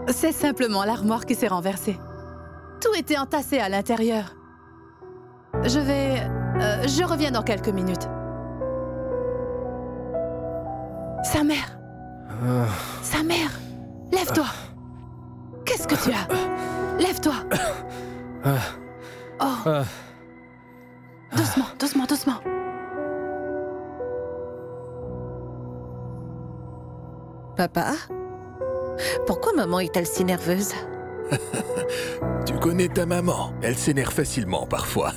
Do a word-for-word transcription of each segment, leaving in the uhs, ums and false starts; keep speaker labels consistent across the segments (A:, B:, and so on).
A: C'est simplement l'armoire qui s'est renversée. Tout était entassé à l'intérieur. Je vais... Euh, je reviens dans quelques minutes. Sa mère.
B: Euh...
A: Sa mère. Lève-toi. Qu'est-ce que tu as? Lève-toi.
B: Euh...
A: Oh.
B: Euh...
A: Doucement, doucement, doucement.
C: Papa? Pourquoi maman est-elle si nerveuse?
D: Tu connais ta maman, elle s'énerve facilement parfois.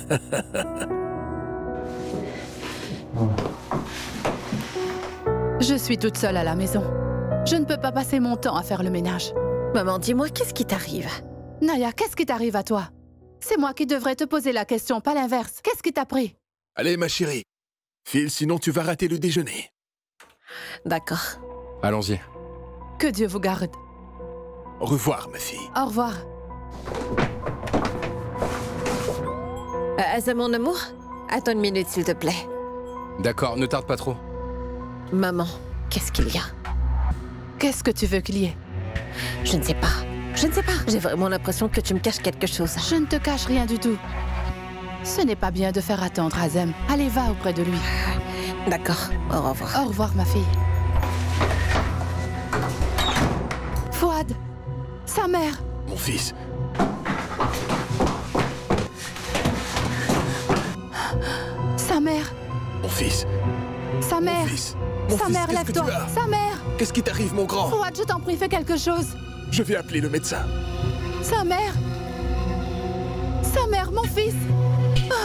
A: Je suis toute seule à la maison. Je ne peux pas passer mon temps à faire le ménage.
C: Maman, dis-moi, qu'est-ce qui t'arrive?
A: Naya, qu'est-ce qui t'arrive à toi? C'est moi qui devrais te poser la question, pas l'inverse. Qu'est-ce qui t'a pris?
D: Allez, ma chérie. File, sinon tu vas rater le déjeuner.
C: D'accord.
B: Allons-y.
A: Que Dieu vous garde.
D: Au revoir, ma fille.
A: Au revoir.
C: Euh, Asa, mon amour, attends une minute, s'il te plaît.
B: D'accord, ne tarde pas trop.
C: Maman, qu'est-ce qu'il y a?
A: Qu'est-ce que tu veux qu'il y ait?
C: Je ne sais pas. Je ne sais pas. J'ai vraiment l'impression que tu me caches quelque chose.
A: Je ne te cache rien du tout. Ce n'est pas bien de faire attendre Azem. Allez, va auprès de lui.
C: D'accord, au revoir.
A: Au revoir, ma fille. Fouad, sa mère.
D: Mon fils.
A: Sa mère.
D: Mon fils.
A: Sa mère.
D: Mon fils. Mon
A: Sa
D: fils,
A: mère,
D: qu'est-ce que
A: lève-toi.
D: tu as?
A: Sa mère.
D: Qu'est-ce qui t'arrive, mon grand?
A: Fouad, je t'en prie, fais quelque chose.
D: Je vais appeler le médecin.
A: Sa mère. Sa mère, mon fils.